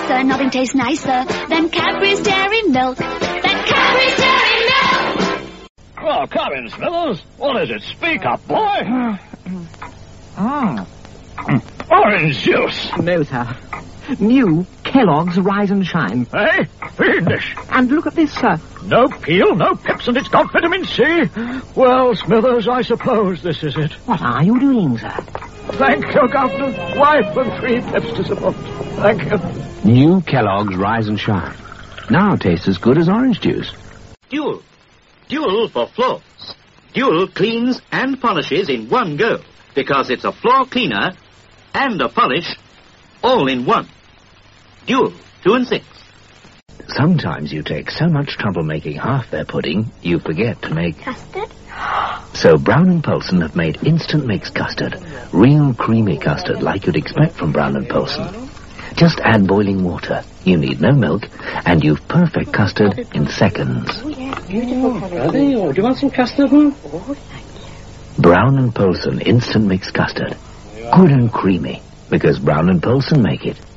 nicer, nothing tastes nicer than Cadbury's Dairy Milk. Cadbury's Dairy Milk! Well, come in, Smithers. What is it? Speak up, boy. Orange juice. No, sir. New Kellogg's Rise and Shine. Eh? Fiendish. And look at this, sir. No peel, no pips, and it's got vitamin C. Well, Smithers, I suppose this is it. What are you doing, sir? Thank you, Governor. Wife and 3 pips to support. Thank you. New Kellogg's Rise and Shine. Now tastes as good as orange juice. Dual. Dual for floors. Dual cleans and polishes in one go, because it's a floor cleaner and a polish all in one. Dual, 2 and 6. Sometimes you take so much trouble making half-their pudding, you forget to make... Custard? So Brown & Poulsen have made instant mix custard. Real creamy custard like you'd expect from Brown & Poulsen. Just add boiling water. You need no milk, and you've perfect custard in seconds. Oh, yeah, beautiful. Do you want some custard? Oh, thank you. Brown & Poulsen instant mix custard. Good and creamy, because Brown & Poulsen make it.